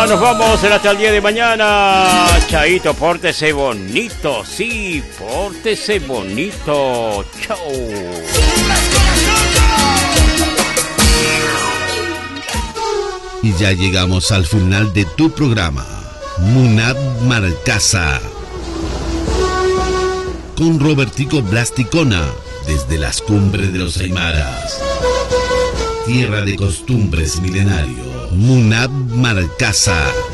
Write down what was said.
Nos vamos hasta el día de mañana. Chaito, pórtese bonito. Sí, pórtese bonito. Chau. Y ya llegamos al final de tu programa, Munad Marcasa, con Robertico Blasticona, desde las cumbres de los Aymaras, tierra de costumbres milenario. Munad Marcasa.